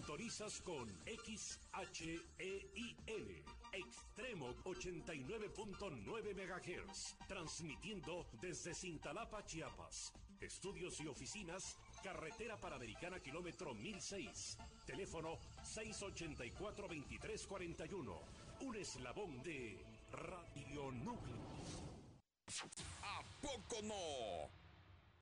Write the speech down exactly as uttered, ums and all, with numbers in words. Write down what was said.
Sintonizas con X H E I L, Extremo ochenta y nueve punto nueve megahertz, transmitiendo desde Cintalapa, Chiapas. Estudios y oficinas, Carretera Panamericana, kilómetro mil seis. Teléfono seis ochenta y cuatro, veintitrés cuarenta y uno. Un eslabón de Radio Núcleo. ¿A poco no?